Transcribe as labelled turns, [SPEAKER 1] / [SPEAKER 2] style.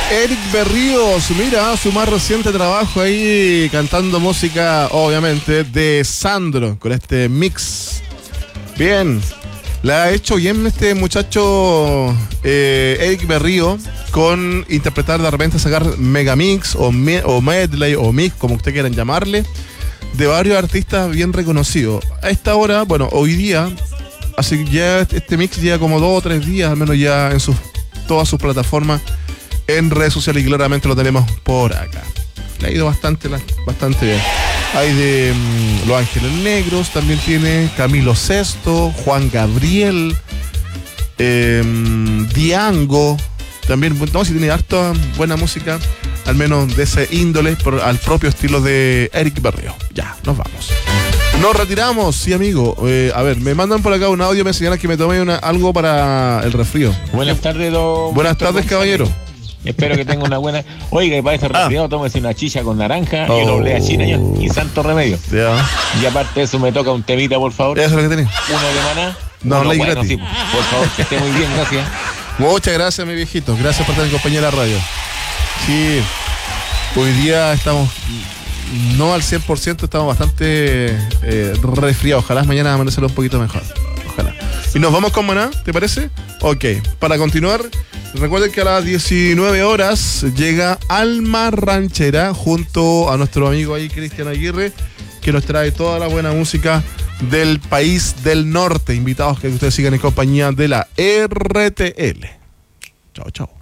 [SPEAKER 1] Eric Berríos, mira, su más reciente trabajo ahí cantando música, obviamente, de Sandro, con este mix. Bien, la ha hecho bien este muchacho Eric Berríos con interpretar de repente, sacar megamix o medley o mix, como ustedes quieran llamarle, de varios artistas bien reconocidos. A esta hora, bueno, hoy día, así que ya este mix lleva como 2 o 3 días, al menos ya en todas sus plataformas, en redes sociales, y claramente lo tenemos por acá. Le ha ido bastante bien. Hay de Los Ángeles Negros, también tiene Camilo Sesto, Juan Gabriel, Diango, también, no, si tiene harta buena música, al menos de ese índole, al propio estilo de Eric Berríos. Ya, nos vamos. Nos retiramos, sí, amigo. A ver, me mandan por acá un audio, me señalan que me tome algo para el resfrío.
[SPEAKER 2] Buenas tardes, don.
[SPEAKER 1] Buenas tardes, caballero.
[SPEAKER 2] Espero que tenga una buena. Oiga, que para ese resfriado, tómese una chicha con naranja y una oblea china y santo remedio.
[SPEAKER 1] Ya.
[SPEAKER 2] Y aparte de eso, me toca un temita, por favor.
[SPEAKER 1] Eso es lo que tenés.
[SPEAKER 2] Uno de maná.
[SPEAKER 1] No,
[SPEAKER 2] bueno,
[SPEAKER 1] gratis.
[SPEAKER 2] Sí, por favor, que esté muy bien, gracias.
[SPEAKER 1] Muchas gracias, mi viejito. Gracias por estar en compañía de la radio. Sí, hoy día estamos no al 100%, estamos bastante resfriados. Ojalá mañana amanecerlo un poquito mejor. Ojalá. Y nos vamos con Maná, ¿te parece? Ok, para continuar, recuerden que a las 19 horas llega Alma Ranchera junto a nuestro amigo ahí, Cristian Aguirre, que nos trae toda la buena música del país del norte. Invitados que ustedes sigan en compañía de la RTL. Chao, chao.